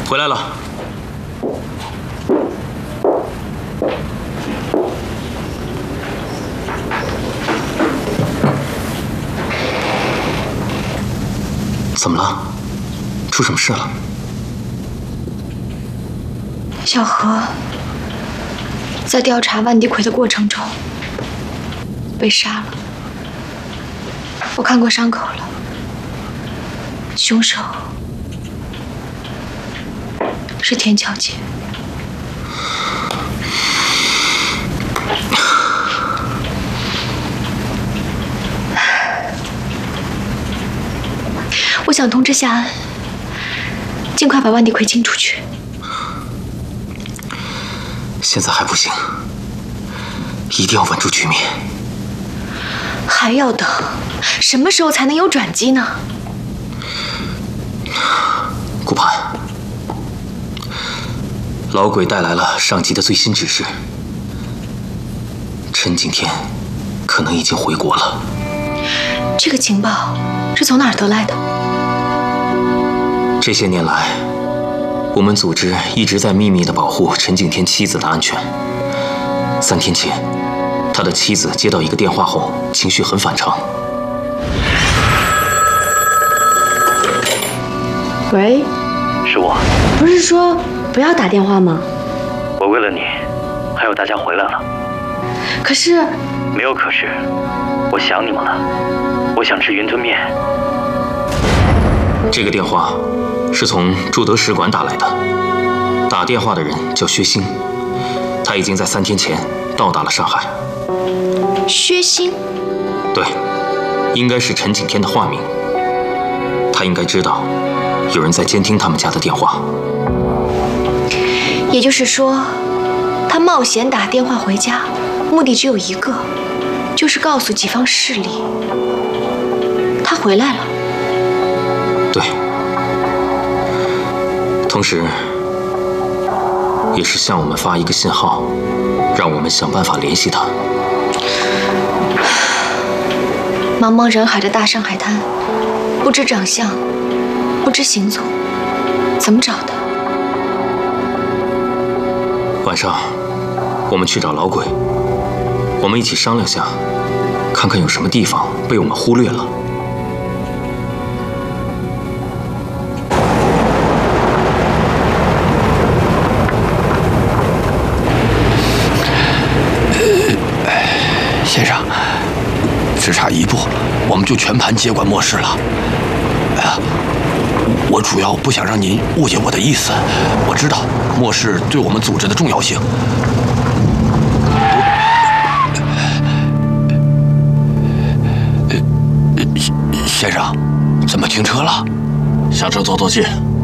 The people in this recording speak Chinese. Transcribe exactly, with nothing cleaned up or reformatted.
回来了。怎么了？出什么事了？ 小何在调查万迪奎的过程中被杀了。我看过伤口了，凶手是田巧姐。我想通知夏安，尽快把万迪奎清出去。 现在还不行，一定要稳住局面。 还要等，什么时候才能有转机呢？ 顾盼，老鬼带来了上级的最新指示，陈景天可能已经回国了。 这个情报是从哪儿得来的？ 这些年来，我们组织一直在秘密地保护陈景天妻子的安全。三天前，他的妻子接到一个电话后，情绪很反常。 喂， 是我。 不是说不要打电话吗？ 我为了你，还有大家回来了。 可是…… 没有可是，我想你们了。我想吃云吞面。 这个电话是从驻德使馆打来的，打电话的人叫薛星，他已经在三天前到达了上海。 薛星？ 对，应该是陈景天的化名。他应该知道有人在监听他们家的电话。 也就是说，他冒险打电话回家，目的只有一个，就是告诉己方势力，他回来了。 对，同时也是向我们发一个信号，让我们想办法联系他。 茫茫人海的大上海滩，不知长相，不知行踪，怎么找的？ 晚上我们去找老鬼，我们一起商量下，看看有什么地方被我们忽略了。 先生，只差一步，我们就全盘接管末世了。哎呀，我主要不想让您误解我的意思。我知道末世对我们组织的重要性。先生，怎么停车了？ 下车走走街。